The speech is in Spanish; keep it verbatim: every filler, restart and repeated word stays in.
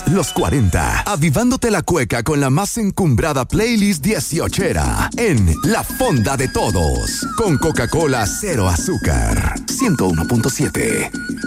los cuarenta, avivándote la cueca con la más encumbrada playlist dieciochera en La Fonda de Todos, con Coca-Cola Cero Azúcar, ciento uno punto siete.